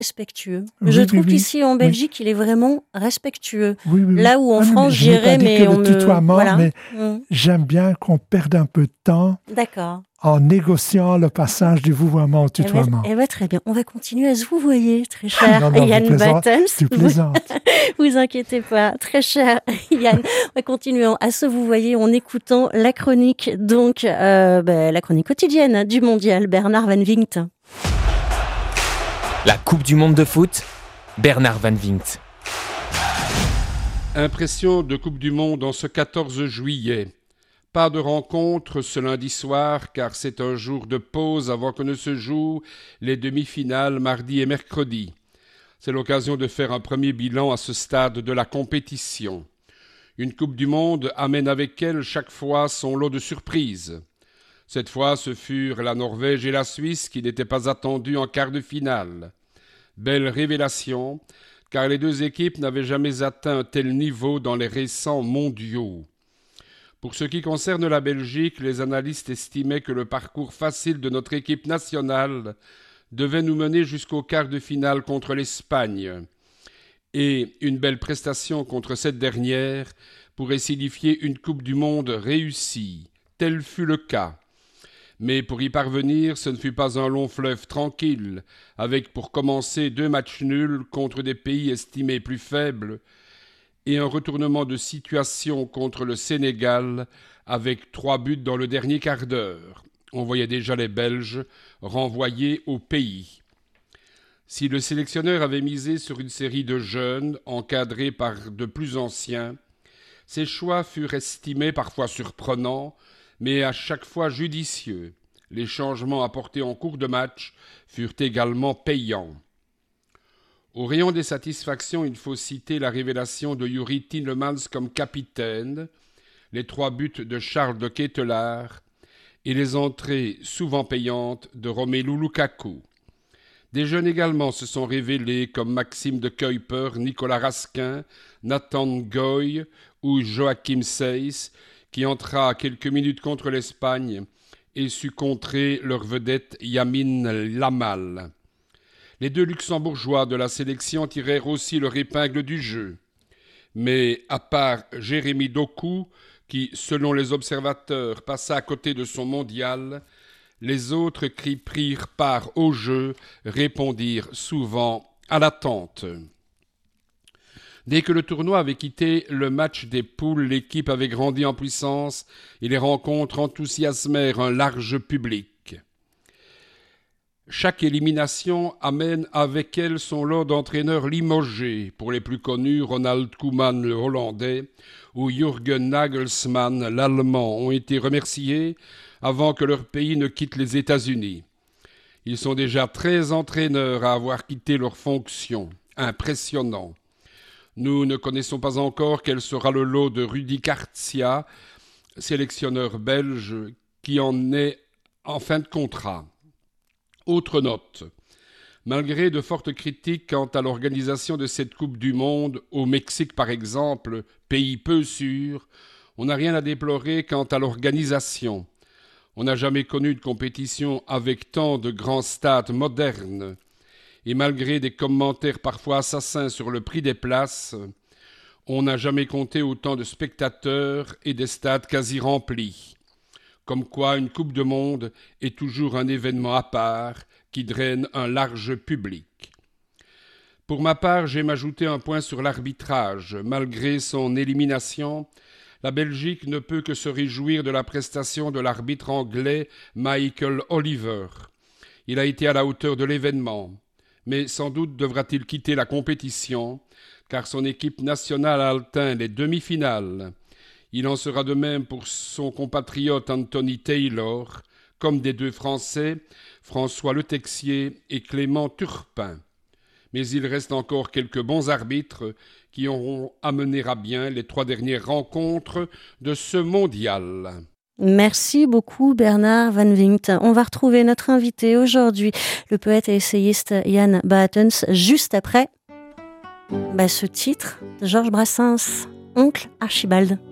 respectueux. Oui, Je oui, trouve oui. qu'ici en Oui. Belgique, il est vraiment respectueux. Oui, oui, oui. Là où en Ah non, France, je n'ai j'irais, pas dit mais que on le me... tutoiement, Voilà. mais Mm. j'aime bien qu'on perde un peu de temps D'accord. en négociant le passage du vouvoiement au tutoiement. Très bien. On va continuer à se vous voyer, très cher Non, Yann Battens. tu plaisantes. Vous inquiétez pas, très cher Yann. On va continuer à se vous voyer en écoutant la chronique, donc la chronique quotidienne du mondial, Bernard Van Vingt. La Coupe du Monde de foot, Bernard Van Vingt. Impression de Coupe du Monde en ce 14 juillet. Pas de rencontre ce lundi soir car c'est un jour de pause avant que ne se jouent les demi-finales mardi et mercredi. C'est l'occasion de faire un premier bilan à ce stade de la compétition. Une Coupe du Monde amène avec elle chaque fois son lot de surprises. Cette fois, ce furent la Norvège et la Suisse qui n'étaient pas attendues en quart de finale. Belle révélation, car les deux équipes n'avaient jamais atteint un tel niveau dans les récents mondiaux. Pour ce qui concerne la Belgique, les analystes estimaient que le parcours facile de notre équipe nationale devait nous mener jusqu'au quart de finale contre l'Espagne. Et une belle prestation contre cette dernière pourrait signifier une Coupe du Monde réussie. Tel fut le cas. Mais pour y parvenir, ce ne fut pas un long fleuve tranquille, avec pour commencer 2 matchs nuls contre des pays estimés plus faibles, et un retournement de situation contre le Sénégal, avec 3 buts dans le dernier quart d'heure. On voyait déjà les Belges renvoyés au pays. Si le sélectionneur avait misé sur une série de jeunes, encadrés par de plus anciens, ses choix furent estimés parfois surprenants, mais à chaque fois judicieux. Les changements apportés en cours de match furent également payants. Au rayon des satisfactions, il faut citer la révélation de Yuri Tielemans comme capitaine, les 3 buts de Charles de Ketelaar et les entrées souvent payantes de Romelu Lukaku. Des jeunes également se sont révélés comme Maxime de Kuyper, Nicolas Raskin, Nathan Goy ou Joachim Seyss, qui entra à quelques minutes contre l'Espagne et sut contrer leur vedette Yamin Lamal. Les 2 luxembourgeois de la sélection tirèrent aussi leur épingle du jeu. Mais à part Jérémy Doku, qui, selon les observateurs, passa à côté de son mondial, les autres qui prirent part au jeu répondirent souvent à l'attente. Dès que le tournoi avait quitté le match des poules, l'équipe avait grandi en puissance et les rencontres enthousiasmèrent un large public. Chaque élimination amène avec elle son lot d'entraîneurs limogés, pour les plus connus, Ronald Koeman le Hollandais ou Jürgen Nagelsmann l'Allemand ont été remerciés avant que leur pays ne quitte les États-Unis. Ils sont déjà 13 entraîneurs à avoir quitté leurs fonctions. Impressionnant. Nous ne connaissons pas encore quel sera le lot de Rudi Garcia, sélectionneur belge, qui en est en fin de contrat. Autre note. Malgré de fortes critiques quant à l'organisation de cette Coupe du Monde, au Mexique par exemple, pays peu sûr, on n'a rien à déplorer quant à l'organisation. On n'a jamais connu de compétition avec tant de grands stades modernes. Et malgré des commentaires parfois assassins sur le prix des places, on n'a jamais compté autant de spectateurs et des stades quasi remplis. Comme quoi une Coupe du Monde est toujours un événement à part qui draine un large public. Pour ma part, j'aime ajouter un point sur l'arbitrage. Malgré son élimination, la Belgique ne peut que se réjouir de la prestation de l'arbitre anglais Michael Oliver. Il a été à la hauteur de l'événement. Mais sans doute devra-t-il quitter la compétition, car son équipe nationale a atteint les demi-finales. Il en sera de même pour son compatriote Anthony Taylor, comme des 2 Français, François Le Texier et Clément Turpin. Mais il reste encore quelques bons arbitres qui auront amené à bien les 3 dernières rencontres de ce mondial. Merci beaucoup Bernard Van Vingt. On va retrouver notre invité aujourd'hui, le poète et essayiste Yann Battens, juste après ce titre de Georges Brassens, Oncle Archibald.